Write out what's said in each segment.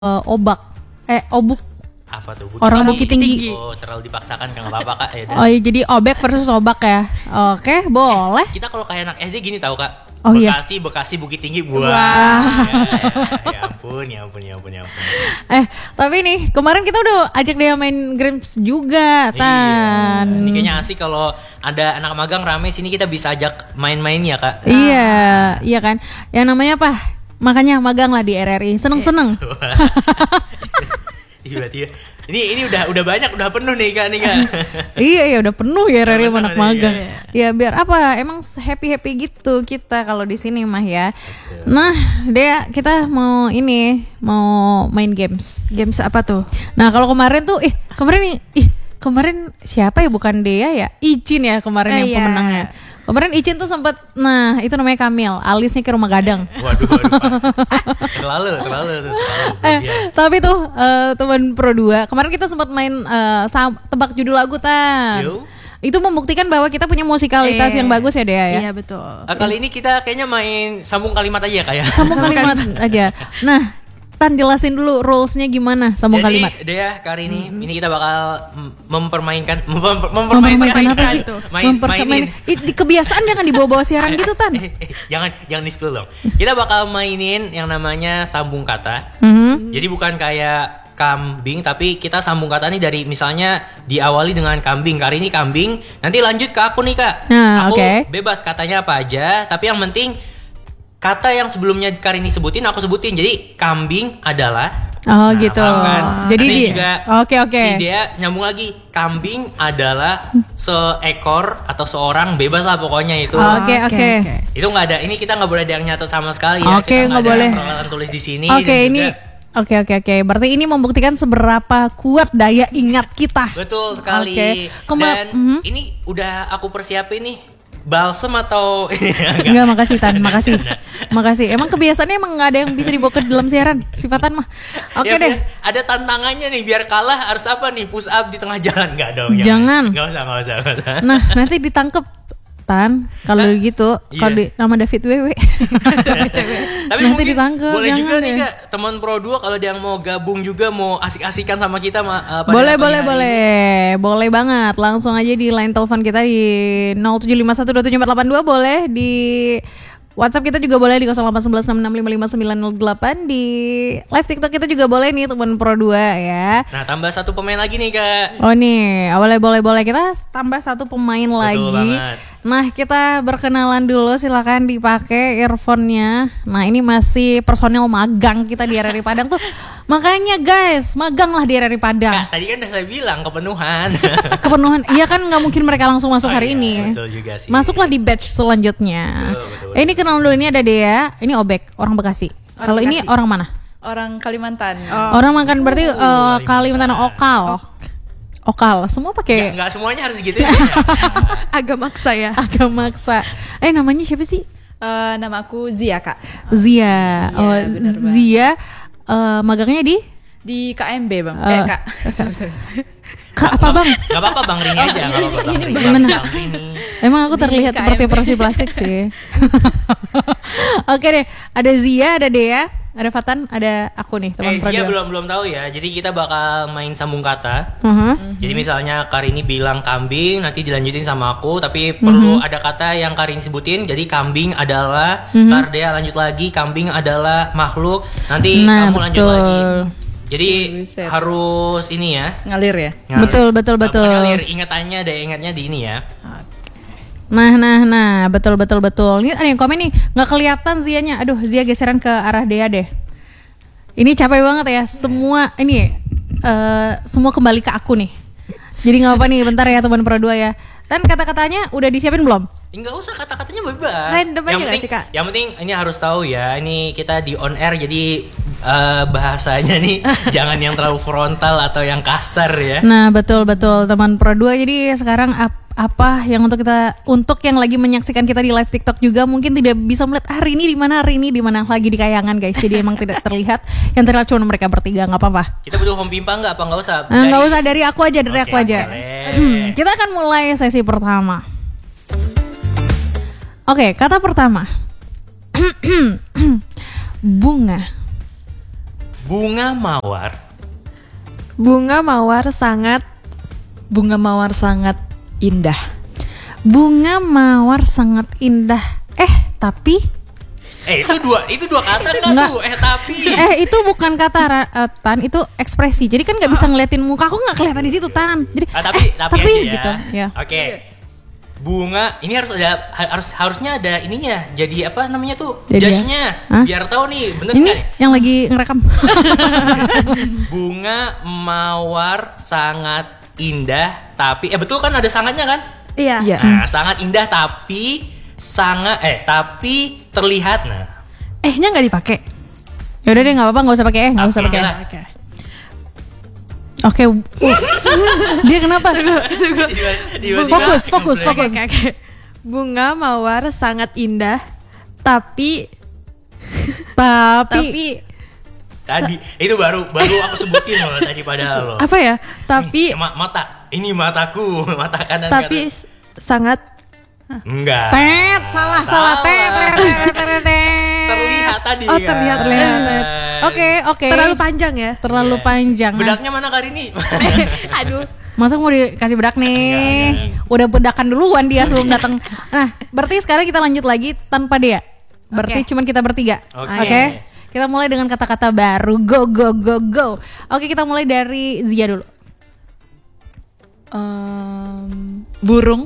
obak. Obuk. Apa tuh? Orang Bukit Tinggi. Oh, terlalu dipaksakan kan, nggak apa-apa kak. Ya, Oh iya, jadi obek versus obak ya. Oke, boleh. kita kalau kayak anak SD gini tahu kak. Oh, iya. Bekasi Bukit Tinggi Wah. Ya ampun. Tapi nih kemarin kita udah ajak dia main games juga, Tan. Iya. Ini kayaknya asik kalau ada anak magang rame sini, kita bisa ajak main-main ya kak. Iya kan. Yang namanya apa? Makanya magang lah di RRI. Seneng-seneng. Iya berarti ya. Ini udah banyak, udah penuh nih kak. Iya udah penuh ya RRI sama anak magang. Iya. Ya biar apa? Emang happy gitu kita kalau di sini mah ya. Nah, Dea, kita mau main games. Games apa tuh? Nah, kalau kemarin tuh kemarin siapa ya, bukan Dea ya? Icin ya kemarin yang Iya. pemenangnya. Kemarin Icin tuh sempet, itu namanya Kamil, alisnya ke rumah gadang. Waduh, terlalu. Tapi tuh teman Pro 2, kemarin kita sempat main tebak judul lagu, Tan. Yo. Itu membuktikan bahwa kita punya musikalitas yang bagus ya, Dea ya. Iya betul. Kali ini kita kayaknya main sambung kalimat aja kayak. Sambung kalimat aja. Nah, Tan jelasin dulu rulesnya gimana sambung kalimat. Jadi Dea, kali ini kita bakal mempermainkan Mempermainkan apa sih? mainin. Kebiasaan jangan dibawa-bawa siaran gitu, Tan. Jangan di spill dong. Kita bakal mainin yang namanya sambung kata. Jadi bukan kayak kambing, tapi kita sambung kata nih dari misalnya diawali dengan kambing. Kali ini kambing, nanti lanjut ke aku nih kak. Nah, aku oke. bebas katanya apa aja, tapi yang penting kata yang sebelumnya Karini sebutin aku sebutin. Jadi kambing adalah. Oh gitu. Paham kan? Jadi Nanti dia. juga Oke. si dia nyambung lagi. Kambing adalah seekor atau seorang, bebas lah pokoknya itu. Oke. Itu nggak ada. Ini kita nggak boleh ada yang nyatet sama sekali ya. Oke, Kita nggak ada boleh. peralatan tulis di sini. Oke, dan ini juga- Oke. Berarti ini membuktikan seberapa kuat daya ingat kita. Betul sekali. Oke. Dan ini udah aku persiapin nih. Balsem atau Enggak, makasih Tan, makasih. Emang kebiasaannya emang nggak ada yang bisa dibawa ke dalam siaran, sifatan mah. Oke Ya, deh. ada tantangannya nih, biar kalah harus apa nih? Push up di tengah jalan. Enggak dong. Jangan. Enggak usah. Nah, nanti ditangkep Tan. Kalau gitu, kalau Iya. nama David WW. Tapi nanti mungkin ditangkep. boleh juga jangan nih deh. kak, teman Pro 2 kalau dia mau gabung juga, mau asik-asikan sama kita pada Boleh, pagi hari ini. boleh banget. Langsung aja di line telepon kita di 0751274482, boleh di WhatsApp kita juga boleh di 081166555908, di live TikTok kita juga boleh nih teman Pro 2 ya. Nah, tambah satu pemain lagi nih kak. Oh nih, boleh kita tambah satu pemain lagi. banget. Nah, kita berkenalan dulu, silakan dipakai earphone-nya. Nah, ini masih personel magang kita di RRI Padang tuh. Makanya guys, magang lah di RRI Padang. Kak, tadi kan udah saya bilang kepenuhan. Kepenuhan, iya kan nggak mungkin mereka langsung masuk hari iya, ini. betul juga sih. Masuklah di batch selanjutnya. Betul. Ini kenalan dulu, ini ada Dea, ini Obek, orang Bekasi. Kalau ini Bekasi. orang mana? Orang Kalimantan. Orang makan berarti Kalimantan Okal. Semua pakai Enggak semuanya harus gitu ya. Agak maksa ya. agak maksa. Namanya siapa sih? Nama aku Zia kak. Zia. Iya, benar, Bang. Zia magangnya di Di KMB bang. Kak. Sorry. Kak apa bang? Enggak apa-apa Bang Rini aja, enggak apa-apa Bang Rini. Gimana? Bang Rini. Emang aku Di terlihat KMB. seperti operasi plastik sih. Oke deh, ada Zia, ada Dea, ada Fatan, ada aku nih teman Pro Zia 2. belum tahu ya. Jadi kita bakal main sambung kata. Jadi misalnya Karini bilang kambing, nanti dilanjutin sama aku, tapi perlu ada kata yang Karini sebutin. Jadi kambing adalah, ntar Dea lanjut lagi, kambing adalah makhluk, nanti Nah, kamu lanjut betul. lagi. Jadi Buset. harus ini ya. Ngalir ya. Ngalir. Betul. Bukan ngalir, ingatannya ingatnya di ini ya. Nah, betul. Ini ada yang komen nih, nggak kelihatan Zianya. Aduh, Zia geseran ke arah Dea deh. Ini capek banget ya. Semua kembali ke aku nih. Jadi nggak apa nih, bentar ya teman Pro 2 ya. Dan kata-katanya udah disiapin belum? Enggak usah, kata-katanya bebas. Random aja yang nggak penting, sih, Kak? Yang penting ini harus tahu ya. Ini kita di on air, jadi bahasanya nih jangan yang terlalu frontal atau yang kasar ya. Nah, betul teman Pro 2. Jadi sekarang apa yang untuk yang lagi menyaksikan kita di live TikTok juga mungkin tidak bisa melihat hari ini di mana lagi di Kayangan guys. Jadi emang tidak terlihat. Yang terlihat cuma mereka bertiga, nggak apa-apa. Kita butuh home pimpa nggak? Apa nggak usah? Nggak usah, dari aku aja, Oke, boleh. Kita akan mulai sesi pertama. Oke, kata pertama. Bunga. Bunga mawar. Bunga mawar sangat indah. Bunga mawar sangat indah. Tapi itu dua kata kan Enggak. tuh. Tapi. itu bukan kata Tan, itu ekspresi. Jadi kan nggak bisa ngeliatin muka aku, nggak kelihatan di situ Tan. Jadi Tapi tapi aja ya. gitu. Ya. Oke. Bunga ini harusnya ada ininya. Jadi apa namanya tuh? Jadi Judge-nya. Hah? Biar tahu nih bener Ini nggak nih? yang lagi ngerekam. Bunga mawar sangat indah tapi betul kan ada sangatnya kan? Iya. Iya. Nah, sangat indah tapi tapi terlihat. Nah, Nya nggak dipakai. Ya udah deh, nggak apa-apa, nggak usah pakai nggak usah Oke pakai. lah. Oke. Dia kenapa? Fokus. Oke. Bunga mawar sangat indah, tapi Tadi itu baru aku sebutin loh tadi padahal loh. apa ya? Tapi Mata. Ini mataku, mata kanan tapi kanan. sangat Enggak. Salah. Terlihat tadi. Oh, kan? terlihat. Oke. terlalu panjang ya. Terlalu Iya. panjang. Nah, Bedaknya mana Karini? Aduh. masa mau dikasih bedak nih? Enggak. Udah bedakan duluan dia sebelum datang. Nah, berarti sekarang kita lanjut lagi tanpa dia. Berarti Oke. cuman kita bertiga. Oke. Oke. Kita mulai dengan kata-kata baru. Go. Oke, kita mulai dari Zia dulu. Burung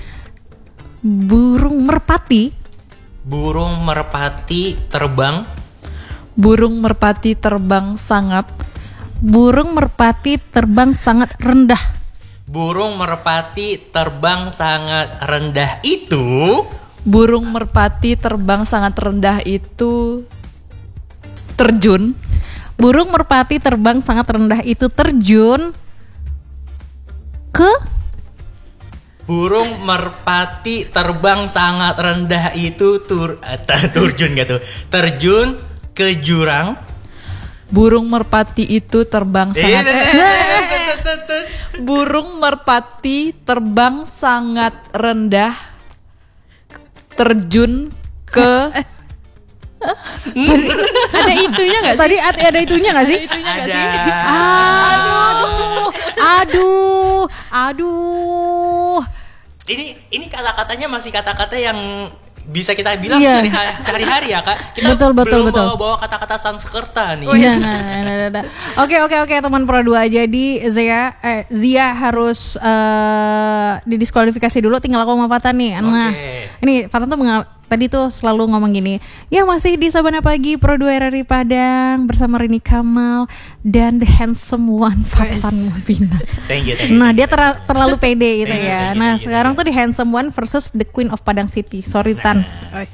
Burung merpati. Burung merpati terbang. Burung merpati terbang sangat. Burung merpati terbang sangat rendah. Burung merpati terbang sangat rendah itu. Burung merpati terbang sangat rendah itu terjun. Burung merpati terbang sangat rendah itu terjun ke Burung merpati terbang sangat rendah itu turjun gitu. Terjun ke jurang. Burung merpati itu terbang sangat. Burung merpati terbang sangat rendah. Terjun ke ada itunya nggak? Tadi ada itunya nggak sih? Aduh. Ini kata-katanya masih kata-kata yang bisa kita bilang Iya. sehari-hari ya Kak. Kita Betul. belum bawa kata-kata Sanskerta nih. Nah. Oke, teman Pro 2. Jadi Zia harus didiskualifikasi dulu, tinggal aku sama Fatan nih. Nah, ini Fatan tuh tadi tuh selalu ngomong gini, ya masih di Sabana Pagi Pro 2 RRI Padang bersama Rini Kamal dan the handsome one Fatan Mubina. Thank you. Nah, dia terlalu pede gitu Thank you, ya. thank you, Nah, thank you, sekarang tuh thank the handsome one versus the queen of Padang City. Sorry Tan.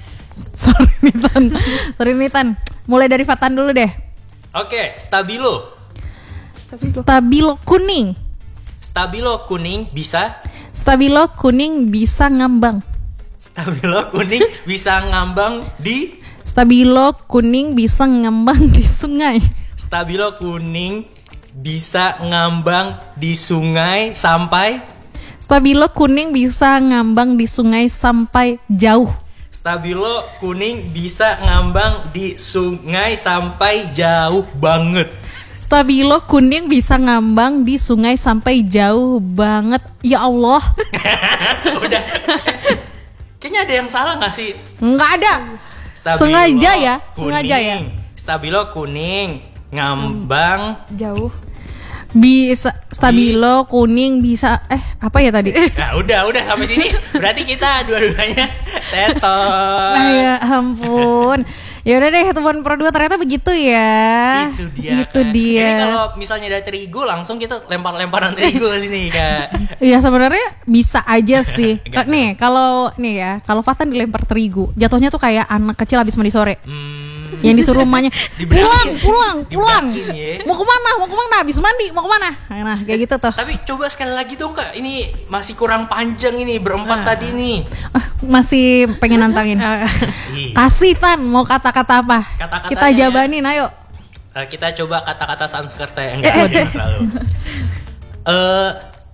Sorry nih Tan. Mulai dari Fatan dulu deh. Oke, stabilo. Stabilo kuning. Stabilo kuning bisa. Stabilo kuning bisa ngambang. Stabilo kuning bisa ngambang di. Stabilo kuning bisa ngambang di sungai. Stabilo kuning bisa ngambang di sungai sampai. Stabilo kuning bisa ngambang di sungai sampai jauh. Stabilo kuning bisa ngambang di sungai sampai jauh banget. Stabilo kuning bisa ngambang di sungai sampai jauh banget. Ya Allah. Udah. Kayaknya ada yang salah gak sih? Nggak ada. Stabilo Sengaja ya. kuning. Stabilo kuning ngambang. Jauh. Bisa stabilo kuning bisa apa ya tadi? Nah, udah sampai sini. Berarti kita dua-duanya tetot. Nah, ya ampun. Ya udah deh, teman Pro 2 ternyata begitu ya. Itu dia. Ini kalau misalnya ada terigu langsung kita lempar-lemparan terigu ke sini, Kak. Ya sebenarnya bisa aja sih. Enggak. Nih, kalau kalau Fatan dilempar terigu, jatuhnya tuh kayak anak kecil habis mandi sore. Yang disuruh emaknya, pulang. Diberakin ya. Mau kemana? Habis mandi, mau kemana? Nah, kayak gitu tuh. Tapi coba sekali lagi dong, Kak. Ini masih kurang panjang ini berempat tadi nih. Masih pengen nantangin. Kasih Tan, mau kata-kata apa? Kata-katanya Kita jabanin, ayo. Kita coba kata-kata Sanskerta yang enggak terlalu.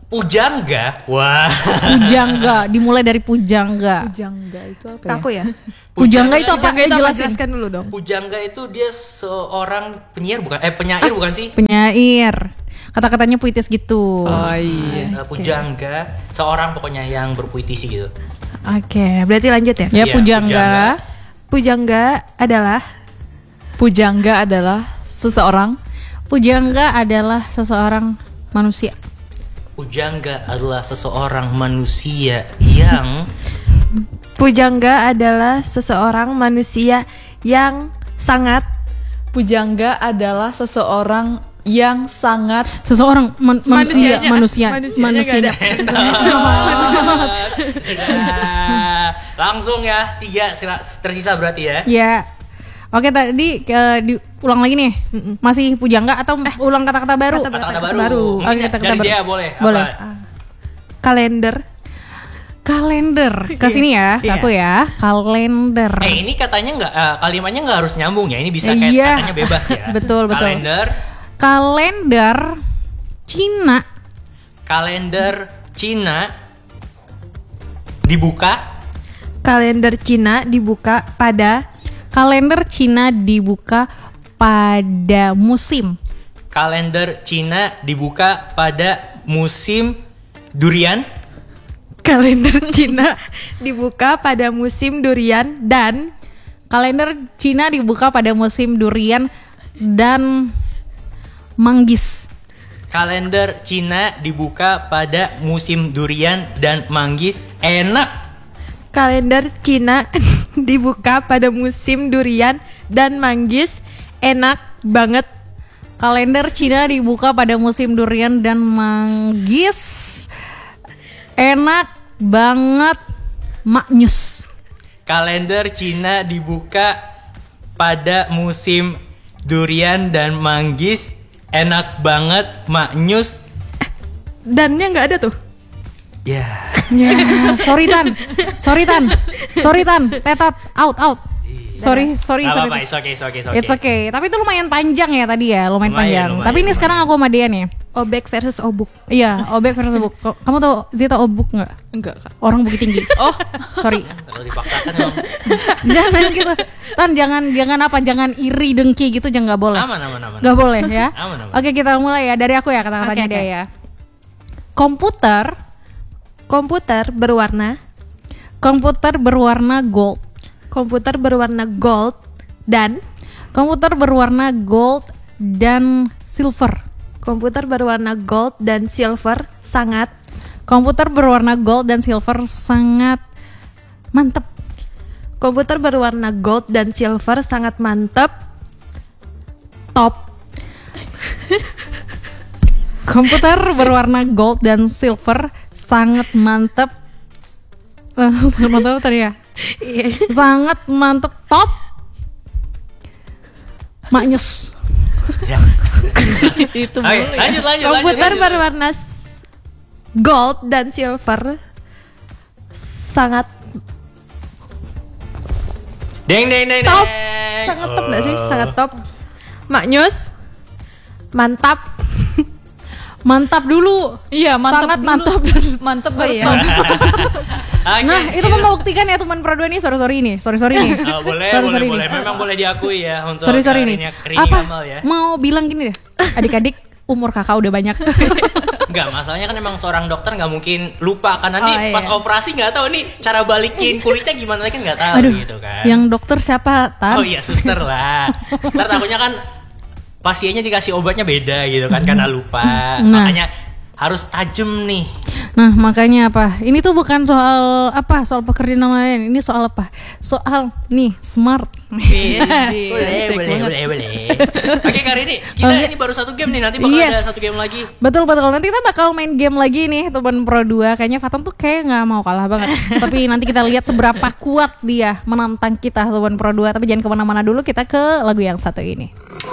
Pujangga. Wah. Pujangga, dimulai dari pujangga. Pujangga itu apa ya? Kaku ya. Pujangga itu apa? Pujangga itu apa? Jelasin. Jelaskan dulu dong. Pujangga itu dia seorang penyair bukan? Penyair bukan sih? Penyair. Kata-katanya puitis gitu. Oh iya. Pujangga, seorang pokoknya yang berpuitisi gitu. Oke, berarti lanjut ya. Ya, Iya, pujangga. Pujangga adalah Pujangga adalah seseorang. Pujangga adalah seseorang manusia. Pujangga adalah seseorang manusia yang Pujangga adalah seseorang manusia yang sangat Pujangga adalah seseorang yang sangat Seseorang manusia, Manusianya manusia. nggak ada. Sudah. Langsung ya 3 tersisa berarti ya. Ya. Oke, tadi diulang lagi nih. Masih pujangga atau ulang kata-kata baru? Kata-kata baru. baru. Mungkin Oke, kata-kata dari baru. dia boleh. Boleh. Apa? kalender. Kalender. Ke sini ya, ke Iya. aku ya. Kalender. Ini katanya nggak kalimatnya nggak harus nyambung ya. Ini bisa kayak Iya. katanya bebas ya. Betul, betul. Kalender Cina. Kalender Cina dibuka. Kalender Cina dibuka pada Kalender Cina dibuka pada musim. Kalender Cina dibuka pada musim durian. kalender Cina dibuka pada musim durian dan Kalender Cina dibuka pada musim durian dan manggis. Kalender Cina dibuka pada musim durian dan manggis. Enak. kalender Cina dibuka pada musim durian dan manggis. Enak banget. Kalender Cina dibuka pada musim durian dan manggis. Enak banget, maknyus. Kalender Cina dibuka pada musim durian dan manggis. Enak banget, maknyus. Dannya nggak ada tuh. Ya. Ya, sorry Tan. Tetat, out. Sorry. Gak apa-apa, it's okay. It's okay. Tapi itu lumayan panjang ya tadi ya, lumayan panjang. Lumayan, Tapi ini sekarang aku sama dia nih. Obek versus obuk. Iya, obek versus obuk. Kamu tahu Zita obuk nggak? enggak Kak. Orang bukit tinggi. Oh, sorry. Kalau dipaksakan emang Jangan gitu. Tan, jangan iri dengki gitu, jangan, nggak boleh. aman. Nggak boleh ya. Aman. Oke, kita mulai ya dari aku ya, kata-katanya Oke, dia oke. ya. Komputer berwarna gold. Komputer berwarna gold dan Komputer berwarna gold dan silver. komputer berwarna gold dan silver sangat. Komputer berwarna gold dan silver sangat mantep. Komputer berwarna gold dan silver sangat mantep. Top. Komputer berwarna gold dan silver sangat mantep. Sangat mantep tadi ya? Sangat mantep, top. Maknyus. Ya. Itu Oke, boleh. lanjut. Komputer berwarna gold dan silver sangat Deng. top. Sangat top nggak sih? Sangat top. Maknyus. Mantap. Mantap dulu. Iya, mantap. Sangat dulu. mantap. Mantap Oh, iya. banget. Oke. Nah, itu membuktikan ya teman Pro 2 nih, sorry nih. Boleh. Sorry nih. Memang boleh diakui ya untuk Sorry nih. Rini Apa? Kamal ya. Mau bilang gini deh. Adik-adik, umur kakak udah banyak. Enggak, masalahnya kan emang seorang dokter nggak mungkin lupa kan nanti Oh, iya. pas operasi nggak tahu nih cara balikin kulitnya gimana kan nggak tahu Aduh, gitu kan. yang dokter siapa, Tan? Oh iya, suster lah. Ntar takutnya kan pasiennya dikasih obatnya beda gitu kan karena lupa. Nah. Makanya harus tajam nih. Nah, makanya apa? Ini tuh bukan soal apa, soal pekerjaan yang lain. Ini soal apa? Soal nih, smart. Boleh. Oke, kali ini kita ini baru satu game nih, nanti bakal Yes. ada satu game lagi. Betul. Nanti kita bakal main game lagi nih, teman Pro 2. Kayaknya Fatan tuh kayak nggak mau kalah banget. Tapi nanti kita lihat seberapa kuat dia menantang kita, teman Pro 2. Tapi jangan kemana-mana dulu, kita ke lagu yang satu ini.